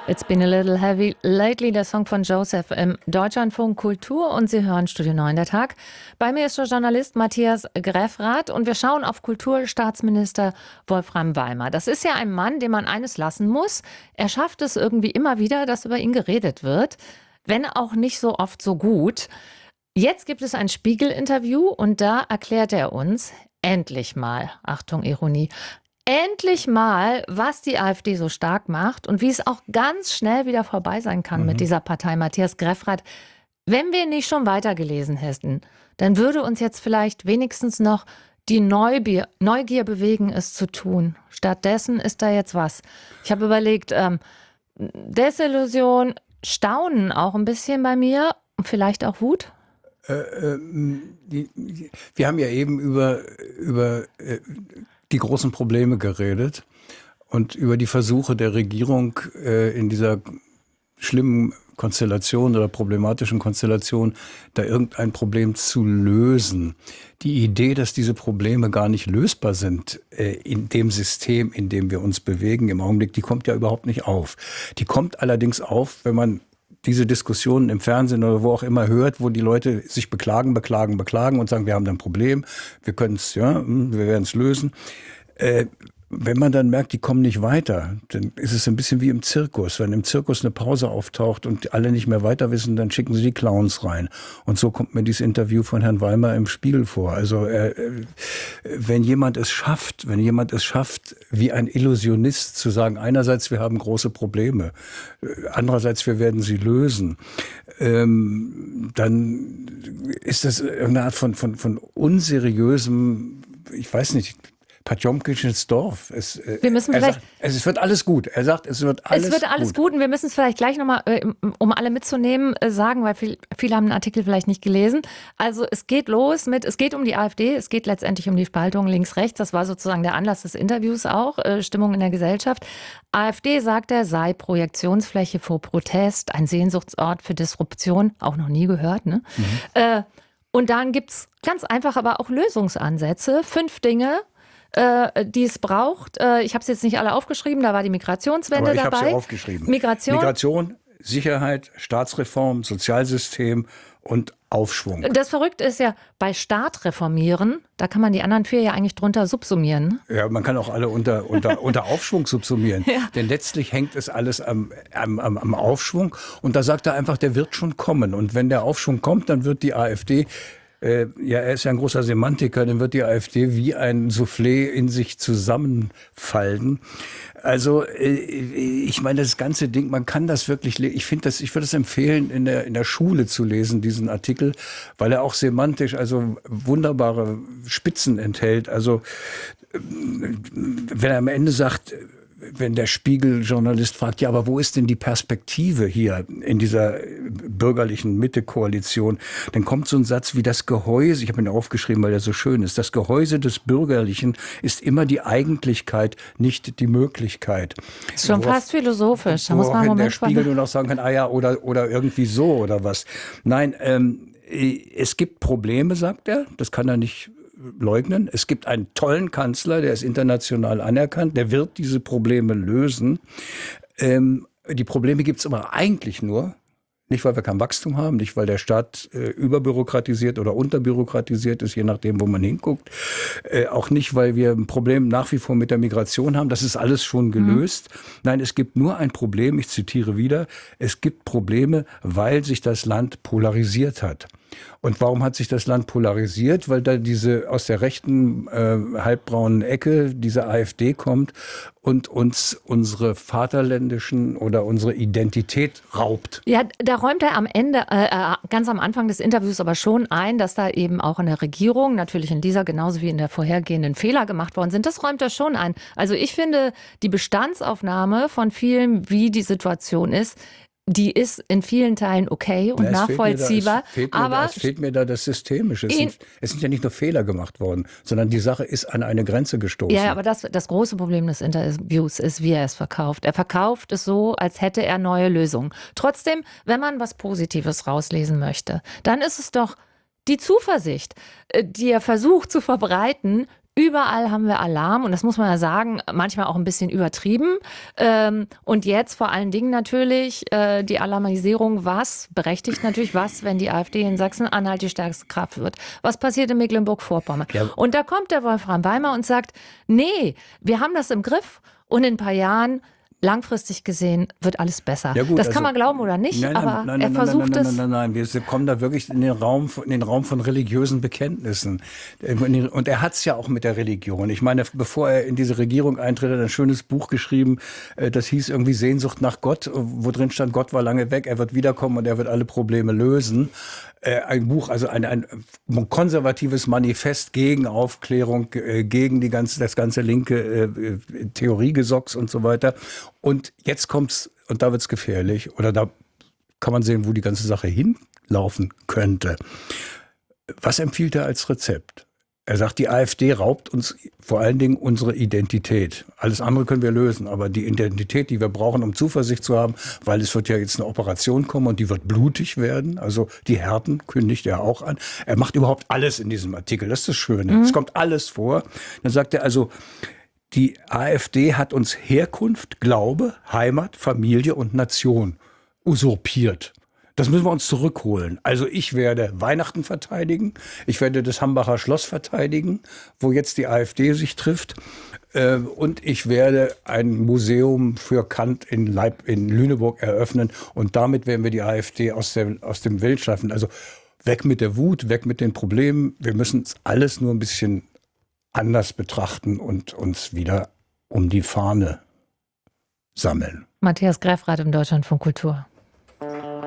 It's been a little heavy lately, der Song von Joseph im Deutschlandfunk Kultur, und Sie hören Studio 9 der Tag. Bei mir ist der Journalist Matthias Greffrath und wir schauen auf Kulturstaatsminister Wolfram Weimer. Das ist ja ein Mann, dem man eines lassen muss. Er schafft es irgendwie immer wieder, dass über ihn geredet wird, wenn auch nicht so oft so gut. Jetzt gibt es ein Spiegel-Interview und da erklärt er uns endlich mal, Achtung Ironie, endlich mal, was die AfD so stark macht und wie es auch ganz schnell wieder vorbei sein kann mit dieser Partei. Matthias Greffrath, wenn wir nicht schon weitergelesen hätten, dann würde uns jetzt vielleicht wenigstens noch die Neugier bewegen, es zu tun. Stattdessen ist da jetzt was. Ich habe überlegt, Desillusion, Staunen auch ein bisschen bei mir und vielleicht auch Wut. Wir haben ja eben über die großen Probleme geredet und über die Versuche der Regierung in dieser schlimmen Konstellation oder problematischen Konstellation, da irgendein Problem zu lösen. Die Idee, dass diese Probleme gar nicht lösbar sind in dem System, in dem wir uns bewegen im Augenblick, die kommt ja überhaupt nicht auf. Die kommt allerdings auf, wenn man diese Diskussionen im Fernsehen oder wo auch immer hört, wo die Leute sich beklagen und sagen, wir haben da ein Problem, wir können es, ja, wir werden es lösen. Wenn man dann merkt, die kommen nicht weiter, dann ist es ein bisschen wie im Zirkus. Wenn im Zirkus eine Pause auftaucht und alle nicht mehr weiter wissen, dann schicken sie die Clowns rein. Und so kommt mir dieses Interview von Herrn Weimer im Spiegel vor. Also wenn jemand es schafft, wie ein Illusionist zu sagen, einerseits wir haben große Probleme, andererseits wir werden sie lösen, dann ist das eine Art von unseriösem, ich weiß nicht, Potjomkinsches Dorf. Wir müssen vielleicht. Es wird alles gut. Er sagt, es wird alles gut. Und wir müssen es vielleicht gleich nochmal, um alle mitzunehmen, sagen, weil viele haben den Artikel vielleicht nicht gelesen. Also es geht los es geht um die AfD, es geht letztendlich um die Spaltung links-rechts. Das war sozusagen der Anlass des Interviews auch, Stimmung in der Gesellschaft. AfD, sagt er, sei Projektionsfläche vor Protest, ein Sehnsuchtsort für Disruption. Auch noch nie gehört, ne? Und dann gibt es ganz einfach aber auch Lösungsansätze. 5 Dinge, die es braucht. Ich habe es jetzt nicht alle aufgeschrieben, da war die Migrationswende dabei. Ich habe sie aufgeschrieben. Migration, Sicherheit, Staatsreform, Sozialsystem und Aufschwung. Das Verrückte ist ja, bei Staat reformieren, da kann man die anderen 4 ja eigentlich drunter subsumieren. Ja, man kann auch alle unter Aufschwung subsumieren. Ja. Denn letztlich hängt es alles am Aufschwung. Und da sagt er einfach, der wird schon kommen. Und wenn der Aufschwung kommt, dann wird die AfD, er ist ja ein großer Semantiker, dann wird die AfD wie ein Soufflé in sich zusammenfallen. Also ich meine, das ganze Ding, man kann das wirklich, ich würde es empfehlen, in der Schule zu lesen, diesen Artikel, weil er auch semantisch also wunderbare Spitzen enthält. Also wenn er am Ende sagt, wenn der Spiegel-Journalist fragt, ja, aber wo ist denn die Perspektive hier in dieser bürgerlichen Mitte-Koalition? Dann kommt so ein Satz wie das Gehäuse, ich habe ihn aufgeschrieben, weil er so schön ist, das Gehäuse des Bürgerlichen ist immer die Eigentlichkeit, nicht die Möglichkeit. Das ist schon fast philosophisch. Da muss man einen Moment der Spiegel nur noch sagen kann, oder irgendwie so oder was. Nein, es gibt Probleme, sagt er, das kann er nicht leugnen. Es gibt einen tollen Kanzler, der ist international anerkannt, der wird diese Probleme lösen. Die Probleme gibt es aber eigentlich nur, nicht weil wir kein Wachstum haben, nicht weil der Staat überbürokratisiert oder unterbürokratisiert ist, je nachdem, wo man hinguckt. Auch nicht, weil wir ein Problem nach wie vor mit der Migration haben. Das ist alles schon gelöst. Nein, es gibt nur ein Problem, ich zitiere wieder, es gibt Probleme, weil sich das Land polarisiert hat. Und warum hat sich das Land polarisiert? Weil da diese aus der rechten halbbraunen Ecke diese AfD kommt und uns unsere vaterländischen oder unsere Identität raubt. Ja, da räumt er am Ende, ganz am Anfang des Interviews aber schon ein, dass da eben auch in der Regierung, natürlich in dieser genauso wie in der vorhergehenden, Fehler gemacht worden sind. Das räumt er schon ein. Also ich finde, die Bestandsaufnahme von vielen, wie die Situation ist, die ist in vielen Teilen okay und nachvollziehbar. Es fehlt mir da das Systemische. Es sind ja nicht nur Fehler gemacht worden, sondern die Sache ist an eine Grenze gestoßen. Ja, aber das große Problem des Interviews ist, wie er es verkauft. Er verkauft es so, als hätte er neue Lösungen. Trotzdem, wenn man was Positives rauslesen möchte, dann ist es doch die Zuversicht, die er versucht zu verbreiten Überall haben wir Alarm und das muss man ja sagen, manchmal auch ein bisschen übertrieben. Und jetzt vor allen Dingen natürlich die Alarmisierung, was, berechtigt natürlich, was, wenn die AfD in Sachsen-Anhalt die stärkste Kraft wird. Was passiert in Mecklenburg-Vorpommern? Ja. Und da kommt der Wolfram Weimar und sagt, nee, wir haben das im Griff und in ein paar Jahren langfristig gesehen wird alles besser. Ja gut, das kann man glauben oder nicht, aber er versucht es. Nein, wir kommen da wirklich in den Raum von religiösen Bekenntnissen. Und er hat es ja auch mit der Religion. Ich meine, bevor er in diese Regierung eintritt, hat er ein schönes Buch geschrieben, das hieß irgendwie Sehnsucht nach Gott, wo drin stand, Gott war lange weg, er wird wiederkommen und er wird alle Probleme lösen. Ein Buch, also ein konservatives Manifest gegen Aufklärung, gegen das ganze linke Theoriegesocks und so weiter. Und jetzt kommt's, und da wird's gefährlich, oder da kann man sehen, wo die ganze Sache hinlaufen könnte. Was empfiehlt er als Rezept? Er sagt, die AfD raubt uns vor allen Dingen unsere Identität. Alles andere können wir lösen, aber die Identität, die wir brauchen, um Zuversicht zu haben, weil es wird ja jetzt eine Operation kommen und die wird blutig werden. Also die Härten kündigt er auch an. Er macht überhaupt alles in diesem Artikel. Das ist das Schöne. Es kommt alles vor. Dann sagt er also, die AfD hat uns Herkunft, Glaube, Heimat, Familie und Nation usurpiert. Das müssen wir uns zurückholen. Also ich werde Weihnachten verteidigen, ich werde das Hambacher Schloss verteidigen, wo jetzt die AfD sich trifft. Und ich werde ein Museum für Kant in Lüneburg eröffnen. Und damit werden wir die AfD aus dem Bild schaffen. Also weg mit der Wut, weg mit den Problemen. Wir müssen alles nur ein bisschen anders betrachten und uns wieder um die Fahne sammeln. Matthias Greffrath im Deutschlandfunk Kultur.